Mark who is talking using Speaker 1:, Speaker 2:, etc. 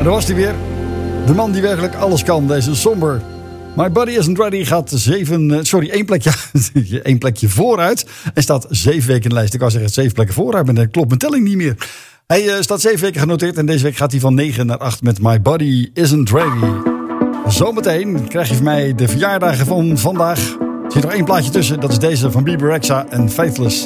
Speaker 1: En daar was hij weer. De man die werkelijk alles kan, deze Somber. My Body Isn't Ready gaat één plekje vooruit. En staat 7 weken in de lijst. Ik wou zeggen 7 plekken vooruit, maar dan klopt mijn telling niet meer. Hij staat 7 weken genoteerd en deze week gaat hij van 9 naar 8 met My Body Isn't Ready. Zometeen krijg je van mij de verjaardagen van vandaag. Er zit nog 1 plaatje tussen, dat is deze van Bebe Rexha en Faithless.